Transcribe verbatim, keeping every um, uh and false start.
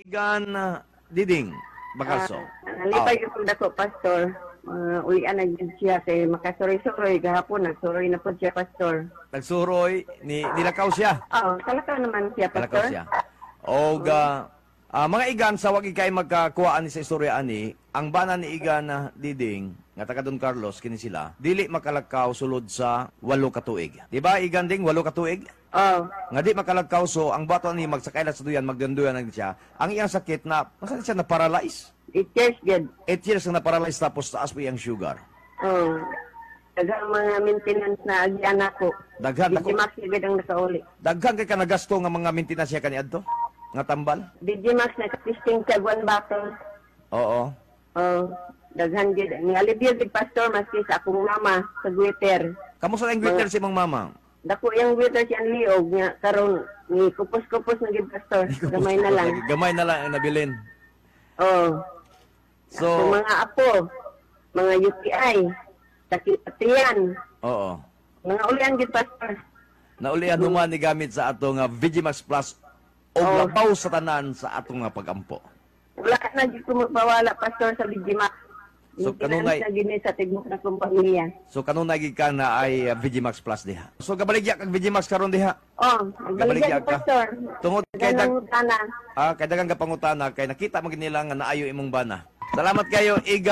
Igan uh, Diding Bacalso. Uh, nalipay Oh. yung dako, Pastor. Uh, ulian na dyan siya kay makasuroy-suroy. Gahapon, nagsuroy na po siya, Pastor. Nagsuroy, ni, nilakaw siya. Oo, talakaw naman siya, Nilakaw Pastor. siya. O ga, ah, mga igan, sa wag ikay magkakuhaan sa istorya ani, ang bana ni Igan na Diding, nga taga Don Carlos, kini sila, dili makalakaw sulod sa walo katuig. Diba, Igan Ding, walo katuig? Oo. Nga di makalakaw, so ang bato ni magsakay na sa duyan, magdanduyan na siya, ang iyang sakit na, masan siya na-paralyze? It years good. Eight years na na-paralyze tapos taas po yung sugar. Oo. Dagang mga maintenance na agyan ako. Daghan Di ako. Max agad ang nakauli. Daghan kay kanagasto nga mga maintenance siya kaniadto? Nga tambal? Di Max nakatisting sa one bottle. Oo. Oo. Daghan gid. Ni alibyo gid, Pastor, maski sa akong mama sa Twitter. Kamusta ang Twitter si mong mama? Dako yung Twitter siya liog nga karon ni kupos-kupos na gid, Pastor. Gamay na lang. Gamay na lang ang nabilin. Oo. So, Sa mga apo, mga U T I, sakit patiyan, oo. mga ulian gid, Pastor. Naulian human ni gamit sa ato nga Vigimax Plus o Oo. labaw sa tanan sa ato nga pagampo. Wala na gid ko magpawala, Pastor, sa Bigimax. So, kanunay- sa gini sa tigmok na kong pamilya. So kanunay gid ka na ay uh, Vigimax Plus diha. So kabaligya kag Vigimax karon diha. Oh, Kabaligya magbaligyan, ka. Pastor. Tungod kay dag Ganang tana. ah kay daghang ka pangutana kay nakita mo gid nila nga naayo imong bana. Salamat kayo Iga